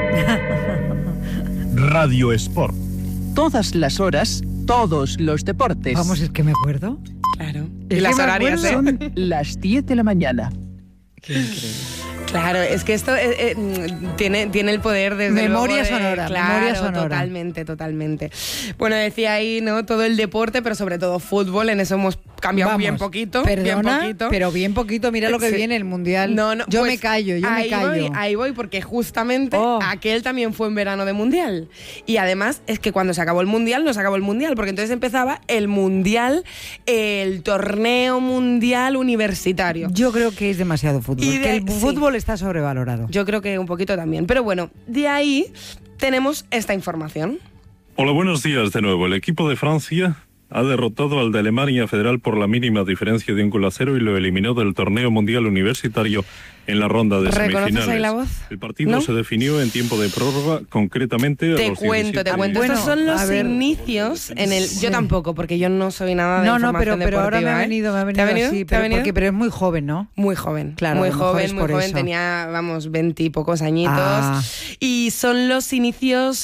Radio Sport. Todas las horas, todos los deportes. Vamos, es que me acuerdo. Claro. Es Y las que me horarias, acuerdo. Son las 10 de la mañana. Qué increíble. Claro, es que esto tiene el poder desde Memoria luego sonora, claro, memoria sonora. Totalmente. Bueno, decía ahí, ¿no? Todo el deporte, pero sobre todo fútbol, en eso hemos cambiado bien poquito. Perdona, bien poquito. pero bien poquito. Mira lo que Sí. viene el Mundial. No, yo pues me callo. Ahí voy, porque justamente Oh. aquel también fue en verano de Mundial. Y además es que cuando se acabó el Mundial, no se acabó el Mundial, porque entonces empezaba el Mundial, el torneo mundial universitario. Yo creo que es demasiado fútbol. Y Que el sí. fútbol está sobrevalorado. Yo creo que un poquito también. Pero bueno, de ahí tenemos esta información. Hola, buenos días de nuevo. El equipo de Francia ha derrotado al de Alemania Federal por la mínima diferencia de 1-0 y lo eliminó del torneo mundial universitario en la ronda de ¿Reconoces semifinales. ahí la voz? El partido ¿No? se definió en tiempo de prórroga, concretamente a Te los cuento. 17 Bueno, estos son los a ver. inicios en el... Sí. Yo tampoco, porque yo no soy nada de No, información pero ahora deportiva, me ha venido ¿Te ha venido? así. ¿Te ha venido? Pero es muy joven, ¿no? Muy joven, Claro, muy a lo mejor es joven, por eso. tenía, 20 y pocos añitos. Ah. Y son los inicios,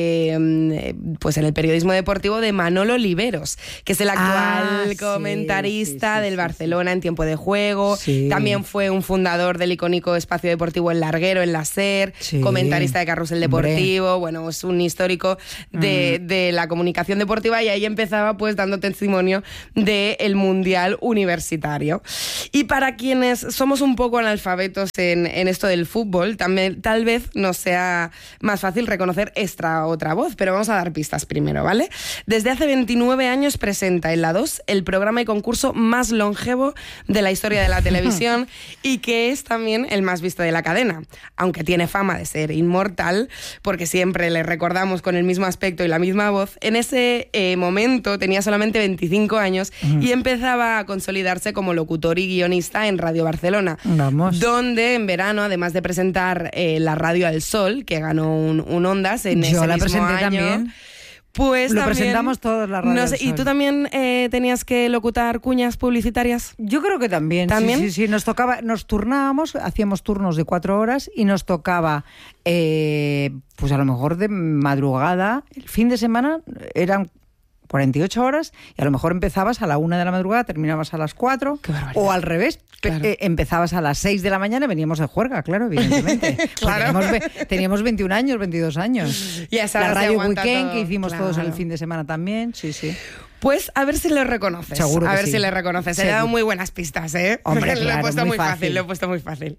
pues en el periodismo deportivo de Manolo Oliveros, que es el actual Sí, comentarista sí, del sí, Barcelona en tiempo de juego. Sí. También fue un fundador del icónico espacio deportivo El Larguero en la SER, Sí. comentarista de Carrusel Deportivo. Bueno, es un histórico de la comunicación deportiva, y ahí empezaba pues dando testimonio del Mundial Universitario. Y para quienes somos un poco analfabetos en esto del fútbol, también tal vez nos sea más fácil reconocer esta otra voz, pero vamos a dar pistas primero, ¿vale? Desde hace 29 años presenta en la 2 el programa y concurso más longevo de la historia de la televisión y que es también el más visto de la cadena, aunque tiene fama de ser inmortal porque siempre le recordamos con el mismo aspecto y la misma voz. En ese momento tenía solamente 25 años y empezaba a consolidarse como locutor y guionista en Radio Barcelona. Vamos. Donde en verano, además de presentar la Radio al Sol, que ganó un Ondas en ese Yo la mismo presenté año, también. pues Lo también, presentamos todos la Radio no al sé, ¿y Sol. tú también tenías que locutar cuñas publicitarias? Yo creo que también. ¿También? Sí. Nos tocaba, nos turnábamos, hacíamos turnos de 4 horas y nos tocaba, pues a lo mejor de madrugada, el fin de semana eran 48 horas y a lo mejor empezabas a la 1 de la madrugada, terminabas a las 4. Qué barbaridad. O al revés, Claro. empezabas a las 6 de la mañana y veníamos de juerga, claro, evidentemente. Claro. Teníamos 21 años, 22 años. Y a esa La hora se Radio aguanta Weekend todo, que hicimos todos claro. el fin de semana también, sí. Pues a ver si le reconoces. Seguro que a ver sí. si le reconoces. He Seguro. dado muy buenas pistas, ¿eh? Hombre, lo he claro, puesto muy muy fácil, fácil. lo he puesto muy fácil.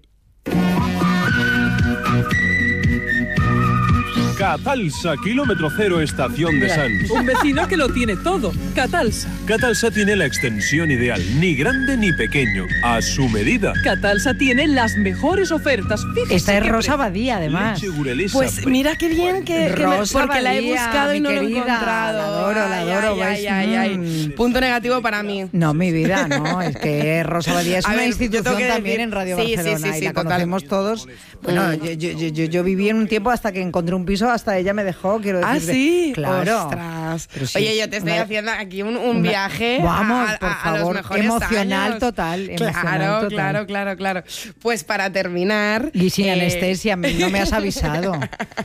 Catalsa, kilómetro cero, estación de Sants. Un vecino que lo tiene todo. Catalsa. Catalsa tiene la extensión ideal, ni grande ni pequeño, a su medida. Catalsa tiene las mejores ofertas. Fíjese Esta es qué Rosa pre- Badía, además. Leche Gurelesa, Pues mira qué bien Rosa porque la he Badía, buscado y mi no lo he querida. encontrado. La adoro, Ay, ¿ves? ay. Punto negativo para mí. No, mi vida, no, es que Rosa Badía es A una ver, yo institución tengo que también decir- en Radio sí, Barcelona sí, y la total. conocemos todos. Bueno, yo viví en un tiempo hasta que encontré un piso, hasta ella me dejó, quiero decir. Ah, sí. Claro. Ostras. Pero sí, Oye, yo te estoy una- haciendo aquí un una- viaje Vamos, a por los favor, mejores emocional años. total, emocional Claro, total. claro. Pues para terminar... Y sin anestesia, no me has avisado.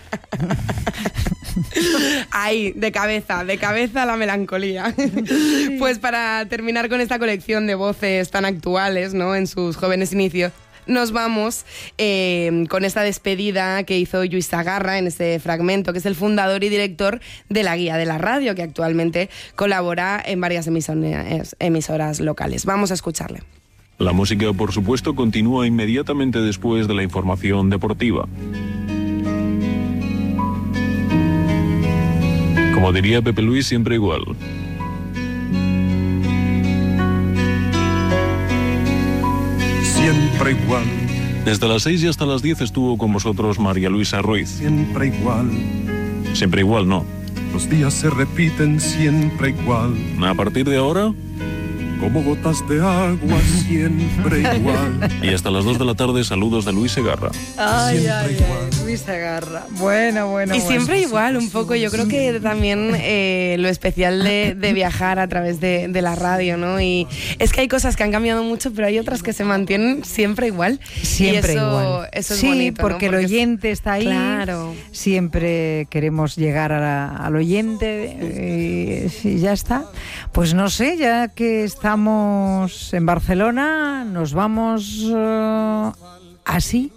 Ahí, de cabeza la melancolía. Pues para terminar con esta colección de voces tan actuales, ¿no? En sus jóvenes inicios, nos vamos con esta despedida que hizo Lluís Sagarra en este fragmento, que es el fundador y director de La Guía de la Radio, que actualmente colabora en varias emisoras locales. Vamos a escucharle. La música, por supuesto, continúa inmediatamente después de la información deportiva. Como diría Pepe Luis, siempre igual. Siempre igual, Desde las 6 y hasta las 10 estuvo con vosotros María Luisa Ruiz. siempre igual. Siempre igual, no. Los días se repiten siempre igual. A partir de ahora, como gotas de agua, siempre igual. Y hasta las 2 de la tarde, saludos de Luis Segarra. Ay, Luis Segarra. Bueno. Y siempre igual, un poco. Yo creo que también lo especial de viajar a través de la radio, ¿no? Y es que hay cosas que han cambiado mucho, pero hay otras que se mantienen siempre igual. Siempre y eso, igual. Eso es sí, bonito, porque ¿no? el oyente está ahí. Claro. Siempre queremos llegar al oyente y ya está. Pues no sé, ya que estamos en Barcelona, nos vamos así.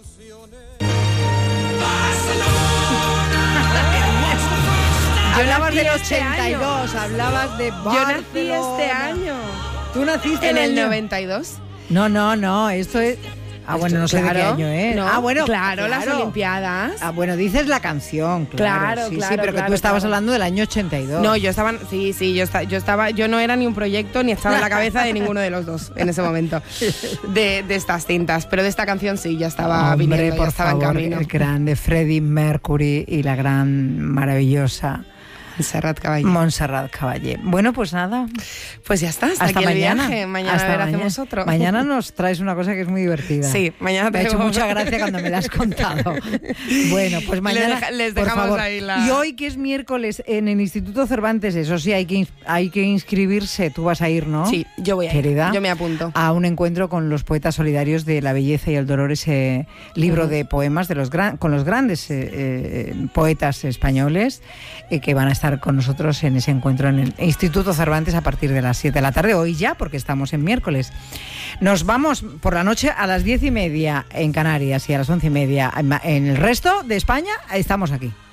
Hablabas del 82, hablabas de Barcelona. Yo nací este año. ¿Tú naciste en el 92? No, esto es... bueno, no sé de qué año, ¿eh? No, claro, las Olimpiadas. Bueno, dices la canción, claro. Sí, pero que tú estabas hablando del año 82. No, yo estaba, yo no era ni un proyecto ni estaba en la cabeza de ninguno de los dos en ese momento de estas cintas, pero de esta canción sí, ya estaba viniendo, por ya estaba favor, en camino. El grande Freddie Mercury y la gran, maravillosa Montserrat Caballé. Bueno, pues nada. Pues ya está, hasta aquí mañana. El viaje. Mañana hacemos otro. Mañana nos traes una cosa que es muy divertida. Sí, mañana me ha hecho mucha gracia cuando me la has contado. Bueno, pues mañana les dejamos por favor. Ahí la... Y hoy, que es miércoles, en el Instituto Cervantes, eso sí, hay que inscribirse. Tú vas a ir, ¿no? Sí, yo voy a ir. Querida, yo me apunto. A un encuentro con los poetas solidarios de la belleza y el dolor, ese libro de poemas con los grandes poetas españoles que van a estar con nosotros en ese encuentro en el Instituto Cervantes a partir de las 7 de la tarde, hoy ya, porque estamos en miércoles. Nos vamos por la noche a las 10:30 en Canarias y a las 11:30 en el resto de España. Estamos aquí.